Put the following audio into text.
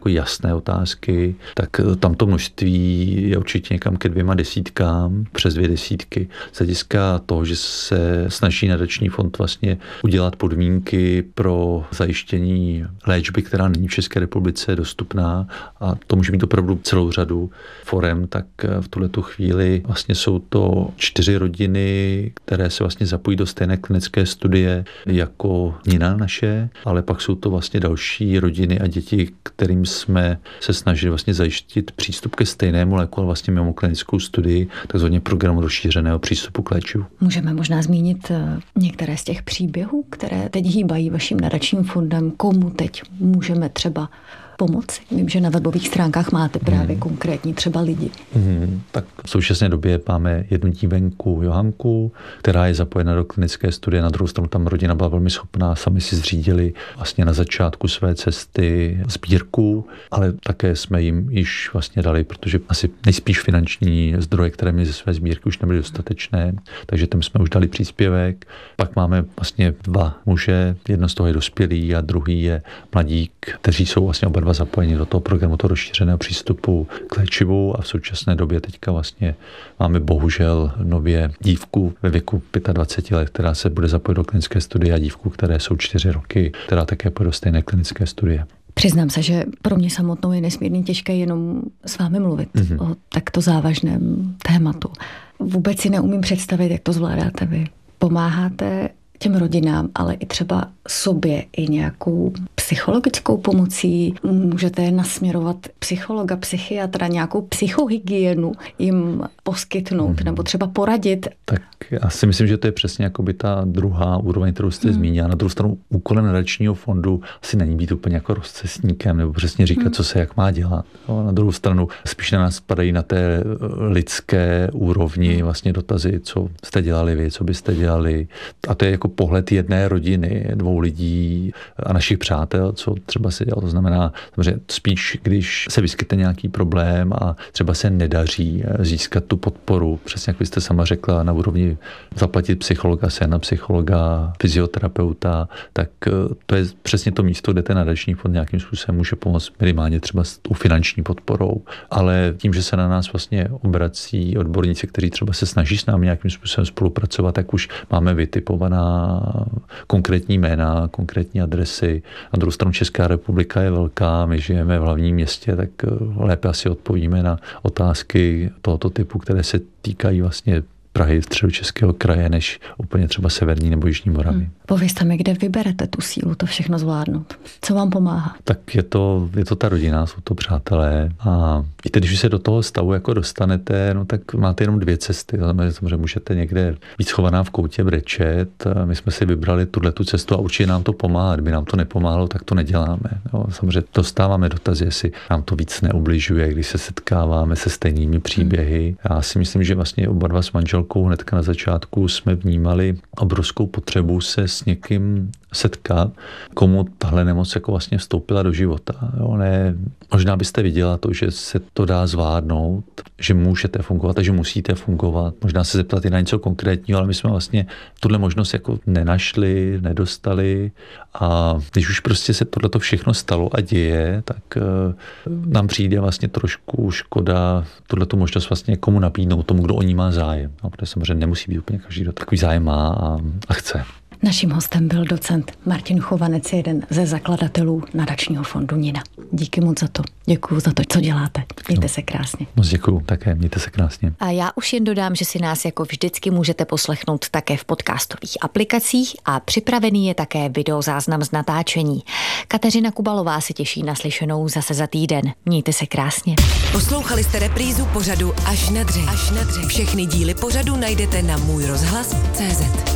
jako jasné otázky, tak tam to množství je určitě někam ke 2 desítkám, přes 2 desítky. Z hlediska toho, že se snaží nadační fond vlastně udělat podmínky pro zajištění léčby, která není v České republice dostupná, a to může mít opravdu celou řadu forem, tak v tuhletu chvíli vlastně jsou to 4 rodiny, které se vlastně zapojí do stejné klinické studie jako Nina naše, ale pak jsou to vlastně další rodiny a děti, kterým jsme se snažili vlastně zajistit přístup ke stejnému léku, ale vlastně mimo klinickou studii, takzvaně programu rozšířeného přístupu k léčivu. Můžeme možná zmínit některé z těch příběhů, které teď hýbají vaším nadačním fondem, komu teď můžeme třeba pomoci? Vím, že na webových stránkách máte právě konkrétní třeba lidi. Tak v současné době máme jednu dívenku Johanku, která je zapojena do klinické studie. Na druhou stranu tam rodina byla velmi schopná, sami si zřídili vlastně na začátku své cesty sbírku, ale také jsme jim již vlastně dali, protože asi nejspíš finanční zdroje, které měly ze své sbírky, už nebyly dostatečné, takže tam jsme už dali příspěvek. Pak máme vlastně 2 muže, jedno z toho je dospělý a druhý je mladík, kteří jsou vlastně oba zapojení do toho programu toho rozšířeného přístupu k léčivu a v současné době teďka vlastně máme bohužel nově dívku ve věku 25 let, která se bude zapojit do klinické studie a dívku, které jsou 4 roky, která také půjde do stejné klinické studie. Přiznám se, že pro mě samotnou je nesmírně těžké jenom s vámi mluvit o takto závažném tématu. Vůbec si neumím představit, jak to zvládáte vy. Pomáháte těm rodinám, ale i třeba sobě i nějakou psychologickou pomocí. Můžete je nasměrovat psychologa, psychiatra, nějakou psychohygienu jim poskytnout nebo třeba poradit. Tak já si myslím, že to je přesně jakoby ta druhá úroveň, kterou jste zmínila. Na druhou stranu úkolem nadačního fondu asi není být úplně jako rozcestníkem nebo přesně říkat, co se jak má dělat. Na druhou stranu spíš na nás padají na té lidské úrovni vlastně dotazy, co jste dělali vy, co byste dělali. A to je jako pohled jedné rodiny, 2 lidí a našich přátel, co třeba se dělalo. To znamená, spíš, když se vyskytne nějaký problém a třeba se nedaří získat tu podporu, přesně jak vy jste sama řekla, na úrovni zaplatit psychologa, na psychologa, fyzioterapeuta, tak to je přesně to místo, kde ten nadační fond nějakým způsobem může pomoct minimálně třeba s tou finanční podporou. Ale tím, že se na nás vlastně obrací odborníci, kteří třeba se snaží s námi nějakým způsobem spolupracovat, tak už máme vytipovaná konkrétní jména, konkrétní adresy. Na druhou stranu Česká republika je velká, my žijeme v hlavním městě, tak lépe asi odpovíme na otázky tohoto typu, které se týkají vlastně Prahy, Středočeského kraje, než úplně třeba severní nebo jižní Moravy. Povězte mi, kde vyberete tu sílu to všechno zvládnout? Co vám pomáhá? Tak je to ta rodina, jsou to přátelé a víte, když se do toho stavu jako dostanete, no tak máte jenom 2 cesty. Samozřejmě můžete někde být schovaná v koutě brečet. My jsme si vybrali tu cestu a určitě nám to pomáhá. Kdyby nám to nepomáhalo, tak to neděláme. Jo, samozřejmě dostáváme dotazy, jestli nám to víc neubližuje, když se setkáváme se stejnými příběhy. Já si myslím, že vlastně oba dva s manželkou hnedka na začátku jsme vnímali obrovskou potřebu se s někým setkat, komu tahle nemoc jako vlastně vstoupila do života. Jo, ne, možná byste viděla to, že se to dá zvládnout, že můžete fungovat a že musíte fungovat. Možná se zeptat i na něco konkrétního, ale my jsme vlastně tuhle možnost jako nenašli, nedostali a když už prostě se tohleto všechno stalo a děje, tak nám přijde vlastně trošku škoda tuhletu možnost vlastně komu nabídnout, tomu, kdo o ní má zájem. No, protože samozřejmě nemusí být úplně každý, kdo takový zájem má a chce. Naším hostem byl docent Martin Chovanec, jeden ze zakladatelů nadačního fondu Nina. Díky moc za to. Děkuju za to, co děláte. Mějte se krásně. Moc děkuju také, mějte se krásně. A já už jen dodám, že si nás jako vždycky můžete poslechnout také v podcastových aplikacích a připravený je také videozáznam z natáčení. Kateřina Kubalová se těší na slyšenou zase za týden. Mějte se krásně. Poslouchali jste reprízu pořadu Až na dřeň. Všechny díly pořadu najdete na můj rozhlas.cz.